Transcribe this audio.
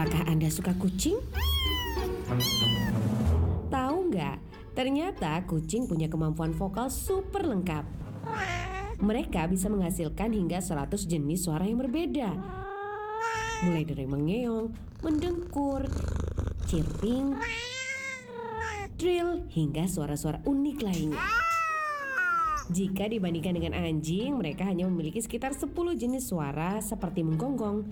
Apakah Anda suka kucing? Tahu nggak? Ternyata kucing punya kemampuan vokal super lengkap. Mereka bisa menghasilkan hingga 100 jenis suara yang berbeda. Mulai dari mengeong, mendengkur, chirping, trill, hingga suara-suara unik lainnya. Jika dibandingkan dengan anjing, mereka hanya memiliki sekitar 10 jenis suara seperti menggonggong,